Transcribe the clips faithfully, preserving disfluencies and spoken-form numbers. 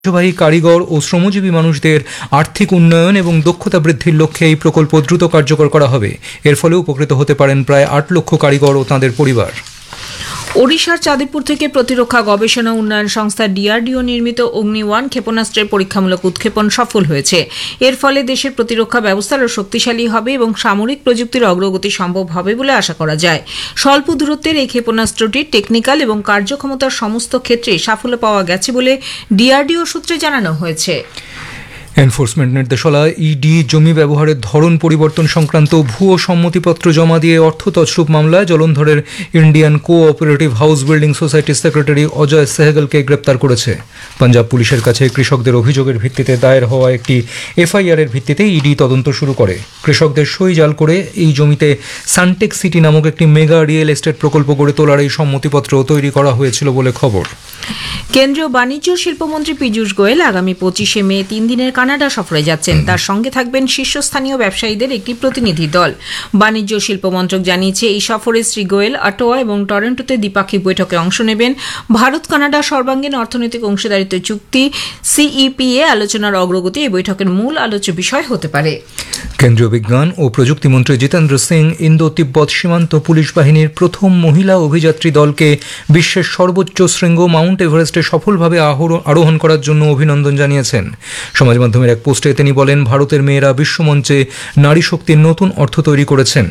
ঐতিহ্যবাহী কারিগর ও শ্রমজীবী মানুষদের আর্থিক উন্নয়ন এবং দক্ষতা বৃদ্ধির লক্ষ্যে এই প্রকল্প দ্রুত কার্যকর করা হবে। এর ফলে উপকৃত হতে পারেন প্রায় আট লক্ষ কারিগর ও তাঁদের পরিবার। ওড়িশার চাঁদিপুর থেকে প্রতিরক্ষা গবেষণা উন্নয়ন সংস্থা ডিআরডিও নির্মিত অগ্নি ওয়ান ক্ষেপণাস্ত্রের পরীক্ষামূলক উৎক্ষেপণ সফল হয়েছে। এর ফলে দেশের প্রতিরক্ষা ব্যবস্থা আরও শক্তিশালী হবে এবং সামরিক প্রযুক্তির অগ্রগতি সম্ভব হবে বলে আশা করা যায়। স্বল্প দূরত্বের এই ক্ষেপণাস্ত্রটির টেকনিক্যাল এবং কার্যক্ষমতার সমস্ত ক্ষেত্রে সাফল্য পাওয়া গেছে বলে ডিআরডিও সূত্রে জানানো হয়েছে। এনফোর্সমেন্ট নির্দেশালয় ইডি জমি ব্যবহারের ধরন পরিবর্তন সংক্রান্ত ভুয়ো সম্মতিপত্র জমা দিয়ে অর্থ তছরূপ মামলায় জলন্ধরের ইন্ডিয়ান কোঅপারেটিভ হাউস বিল্ডিং সোসাইটির সেক্রেটারি অজয় সেহগলকে গ্রেপ্তার করেছে। পাঞ্জাব পুলিশের কাছে কৃষকদের অভিযোগের ভিত্তিতে দায়ের হওয়া একটি এফআইআরের ভিত্তিতে ইডি তদন্ত শুরু করে। কৃষকদের সই জাল করে এই জমিতে সানটেক সিটি নামক একটি মেগা রিয়েল এস্টেট প্রকল্প গড়ে তোলার এই সম্মতিপত্র তৈরি করা হয়েছিল বলে খবর। কেন্দ্রীয় বাণিজ্য শিল্পমন্ত্রী পীযূষ গোয়েল আগামী পঁচিশে মে তিন দিনের কানাডা সফরে যাচ্ছেন। তার সঙ্গে থাকবেন শীর্ষস্থানীয় ব্যবসায়ীদের একটি প্রতিনিধি দল। বাণিজ্য শিল্প মন্ত্রক জানিয়েছে এই সফরে শ্রী গোয়েল অটোয়া এবং টরন্টোতে দ্বিপাক্ষিক বৈঠকে অংশ নেবেন। ভারত কানাডা সর্বাঙ্গীন অর্থনৈতিক অংশীদারিত্ব চুক্তি সিইপিএ আলোচনার অগ্রগতি এই বৈঠকের মূল আলোচ্য বিষয় হতে পারে। কেন্দ্রীয় বিজ্ঞান ও প্রযুক্তিমন্ত্রী জিতেন্দ্র সিং ইন্দো তিব্বত সীমান্ত পুলিশ বাহিনীর প্রথম মহিলা অভিযাত্রী দলকে বিশ্বের সর্বোচ্চ শৃঙ্গ মাউন্ট এভারেস্টে সফলভাবে আরোহণ করার জন্য অভিনন্দন জানিয়েছেন। সমাজ মাধ্যমের এক পোস্টে তিনি বলেন, ভারতের মেয়েরা বিশ্বমঞ্চে নারী শক্তির নতুন অর্থ তৈরি করেছেন।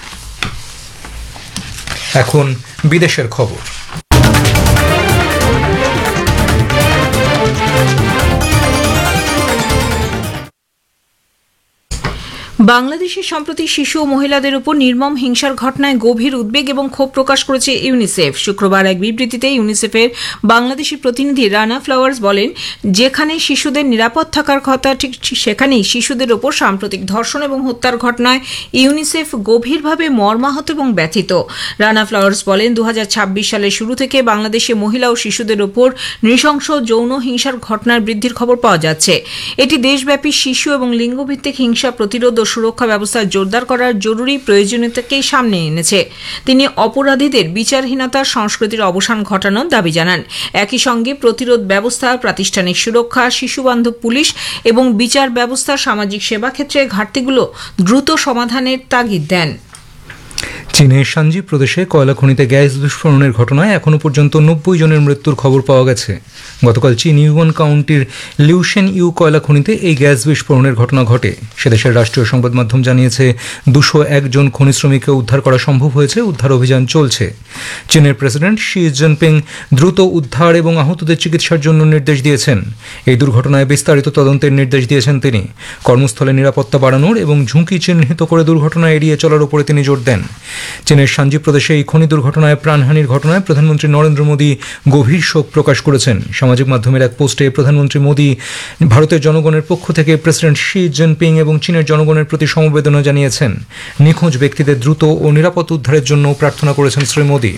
এখন বিদেশের খবর। বাংলাদেশে সম্প্রতি শিশু ও মহিলাদের উপর নির্মম হিংসার ঘটনায় গভীর উদ্বেগ এবং ক্ষোভ প্রকাশ করেছে ইউনিসেফ। শুক্রবার এক বিবৃতিতে ইউনিসেফের বাংলাদেশের প্রতিনিধি রানা ফ্লাওয়ার্স বলেন, যেখানে শিশুদের নিরাপদ থাকার কথা ঠিক সেখানেই শিশুদের ওপর সাম্প্রতিক ধর্ষণ এবং হত্যার ঘটনায় ইউনিসেফ গভীরভাবে মর্মাহত এবং ব্যথিত। রানা ফ্লাওয়ার্স বলেন, দু হাজার ছাব্বিশ সালের শুরু থেকে বাংলাদেশে মহিলা ও শিশুদের ওপর নৃশংস যৌন হিংসার ঘটনার বৃদ্ধির খবর পাওয়া যাচ্ছে। এটি দেশব্যাপী শিশু এবং লিঙ্গভিত্তিক হিংসা প্রতিরোধ ও সুরক্ষা ব্যবস্থা জোরদার করার জরুরি প্রয়োজনীয়তাকেই সামনে এনেছে। তিনি অপরাধীদের বিচারহীনতার সংস্কৃতির অবসান ঘটানোর দাবি জানান। একই সঙ্গে প্রতিরোধ ব্যবস্থা, প্রাতিষ্ঠানিক সুরক্ষা, শিশুবান্ধব পুলিশ এবং বিচার ব্যবস্থার সামাজিক সেবা ক্ষেত্রে ঘাটতিগুলো দ্রুত সমাধানের তাগিদ দেন। চীনের শানজি প্রদেশে কয়লা খনিতে গ্যাস বিস্ফোরণের ঘটনায় এখনও পর্যন্ত নব্বই জনের মৃত্যুর খবর পাওয়া গেছে। গতকাল চীন ইউয়ান কাউন্টির লিউশেন ইউ কয়লা খনিতে এই গ্যাস বিস্ফোরণের ঘটনা ঘটে। সেদেশের রাষ্ট্রীয় সংবাদ মাধ্যম জানিয়েছে, দুশো একজন খনি শ্রমিককে উদ্ধার করা সম্ভব হয়েছে। উদ্ধার অভিযান চলছে। চীনের প্রেসিডেন্ট শি জিনপিং দ্রুত উদ্ধার এবং আহতদের চিকিৎসার জন্য নির্দেশ দিয়েছেন। এই দুর্ঘটনায় বিস্তারিত তদন্তের নির্দেশ দিয়েছেন তিনি। কর্মস্থলে নিরাপত্তা বাড়ানোর এবং ঝুঁকি চিহ্নিত করে দুর্ঘটনা এড়িয়ে চলার উপরে তিনি জোর দেন। চীনের শানজি প্রদেশে এই খনি দুর্ঘটনায় প্রাণহানির ঘটনায় প্রধানমন্ত্রী নরেন্দ্র মোদী গভীর শোক প্রকাশ করেছেন। সামাজিক মাধ্যমের এক পোস্টে প্রধানমন্ত্রী মোদী ভারতের জনগণের পক্ষ থেকে প্রেসিডেন্ট শি জিনপিং এবং চীনের জনগণের প্রতি সমবেদনা জানিয়েছেন। নিখোঁজ ব্যক্তিদের দ্রুত ও নিরাপদ উদ্ধারের জন্য প্রার্থনা করেছেন শ্রী মোদী।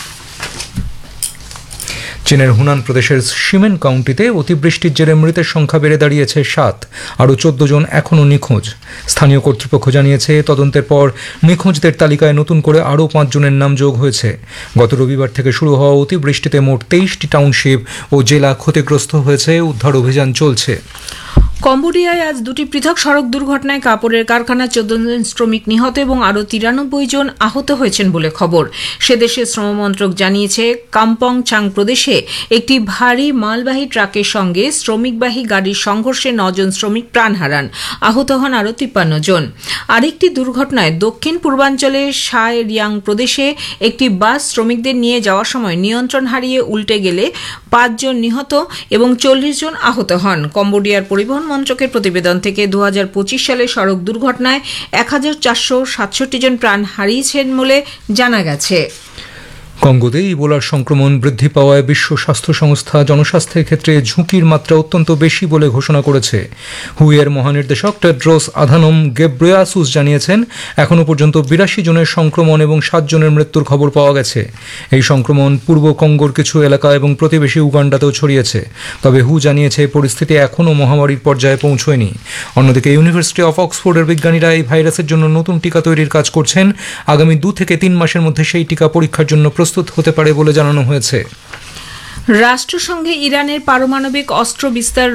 চীনের হুনান প্রদেশের শিমেন কাউন্টিতে অতিবৃষ্টির জেরে মৃতের সংখ্যা বেড়ে দাঁড়িয়েছে সাত। আরও চোদ্দ জন এখনও নিখোঁজ। স্থানীয় কর্তৃপক্ষ জানিয়েছে, তদন্তের পর নিখোঁজদের তালিকায় নতুন করে আরও পাঁচ জনের নাম যোগ হয়েছে। গত রবিবার থেকে শুরু হওয়া অতিবৃষ্টিতে মোট তেইশটি টাউনশিপ ও জেলা ক্ষতিগ্রস্ত হয়েছে। উদ্ধার অভিযান চলছে। কম্বোডিয়ায় আজ দুটি পৃথক সড়ক দুর্ঘটনায় কাপড়ের কারখানার চোদ্দ জন শ্রমিক নিহত এবং আরও তিরানব্বই জন আহত হয়েছেন বলে খবর। সে দেশের শ্রম মন্ত্রক জানিয়েছে, কাম্পং চাং প্রদেশে একটি ভারী মালবাহী ট্রাকের সঙ্গে শ্রমিকবাহী গাড়ির সংঘর্ষে নজন শ্রমিক প্রাণ হারান। আহত হন আরও তিপ্পান্ন জন। আরেকটি দুর্ঘটনায় দক্ষিণ পূর্বাঞ্চলের সায় রিয়াং প্রদেশে একটি বাস শ্রমিকদের নিয়ে যাওয়ার সময় নিয়ন্ত্রণ হারিয়ে উল্টে গেলে পাঁচজন নিহত এবং চল্লিশ জন আহত হন। কম্বোডিয়ার পরিবহন মন্ত্রকের প্রতিবেদন থেকে দু হাজার পঁচিশ সালে সড়ক দুর্ঘটনায় এক হাজার চারশো সাতষট্টি জন প্রাণ হারিয়েছেন বলে জানা গেছে। কঙ্গোতে ইবোলার সংক্রমণ বৃদ্ধি পাওয়ায় বিশ্ব স্বাস্থ্য সংস্থা জনস্বাস্থ্যের ক্ষেত্রে ঝুঁকির মাত্রা অত্যন্ত বেশি বলে ঘোষণা করেছে। হুইয়ের মহানির্দেশক টেড্রোস আধানম গেব্রেয়াসুস জানিয়েছেন, এখনও পর্যন্ত বিরাশি জনের সংক্রমণ এবং সাত জনের মৃত্যুর খবর পাওয়া গেছে। এই সংক্রমণ পূর্ব কঙ্গোর কিছু এলাকা এবং প্রতিবেশী উগান্ডাতেও ছড়িয়েছে। তবে হু জানিয়েছে, পরিস্থিতি এখনও মহামারীর পর্যায়ে পৌঁছয়নি। অন্যদিকে ইউনিভার্সিটি অফ অক্সফোর্ডের বিজ্ঞানীরা এই ভাইরাসের জন্য নতুন টিকা তৈরির কাজ করছেন। আগামী দু থেকে তিন মাসের মধ্যে সেই টিকা পরীক্ষার জন্য প্রস্তুত হতে পারে বলে জানানো হয়েছে। রাষ্ট্রসংঘে ইরানের পারমাণবিক অস্ত্র বিস্তার